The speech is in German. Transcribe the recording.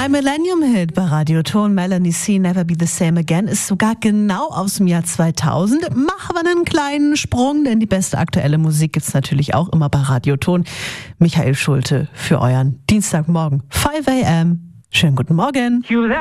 Ein Millennium-Hit bei Radio Ton, Melanie C. Never Be the Same Again, ist sogar genau aus dem Jahr 2000. Machen wir einen kleinen Sprung, denn die beste aktuelle Musik gibt's natürlich auch immer bei Radio Ton. Michael Schulte für euren Dienstagmorgen, 5 a.m. Schönen guten Morgen.